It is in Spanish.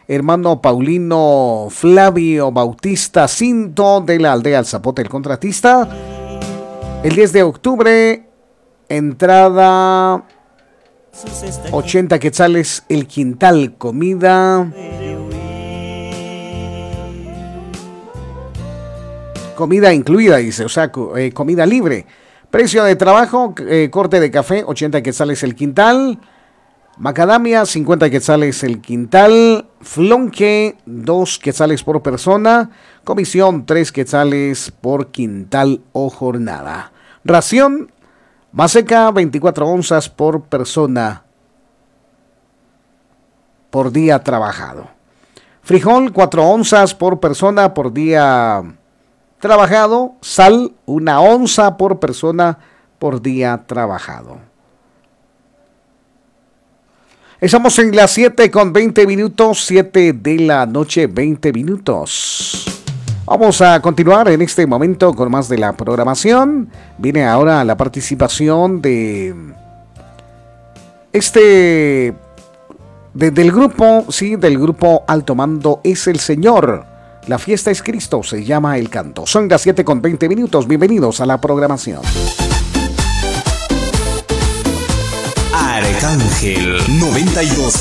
hermano Paulino Flavio Bautista Cinto de la aldea El Zapote, el contratista. El 10 de octubre, entrada 80 quetzales el quintal, comida incluida, dice, o sea, comida libre. Precio de trabajo, corte de café, 80 quetzales el quintal. Macadamia, 50 quetzales el quintal. Flonque, 2 quetzales por persona. Comisión, 3 quetzales por quintal o jornada. Ración, maseca, 24 onzas por persona por día trabajado. Frijol, 4 onzas por persona por día trabajado. Sal, 1 onza por persona por día trabajado. Estamos en las 7:20, 7 de la noche, 20 minutos. Vamos a continuar en este momento con más de la programación. Viene ahora la participación del grupo, sí, del grupo Alto Mando Es el Señor. La fiesta es Cristo, se llama el canto. Son las 7:20. Bienvenidos a la programación. Arcángel 92.